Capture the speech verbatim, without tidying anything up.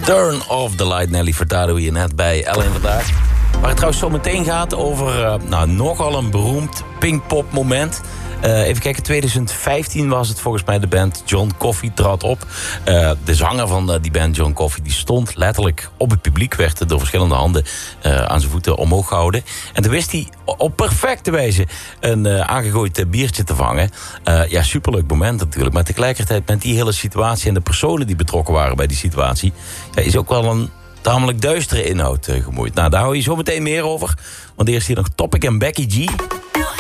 Turn off the light, Nelly Furtado hier net bij L één Vandaag. Waar het trouwens zo meteen gaat over uh, nou, nogal een beroemd Pinkpop moment. Uh, even kijken, twintig vijftien was het volgens mij de band John Coffey trad op. Uh, de zanger van uh, die band John Coffey die stond letterlijk op het publiek. Werd door verschillende handen uh, aan zijn voeten omhoog gehouden. En toen wist hij op perfecte wijze een uh, aangegooid uh, biertje te vangen. Uh, ja, superleuk moment natuurlijk. Maar tegelijkertijd met die hele situatie en de personen die betrokken waren bij die situatie, ja, is ook wel een tamelijk duistere inhoud uh, gemoeid. Nou, daar hou je zo meteen meer over. Want eerst hier nog Topic en Becky G.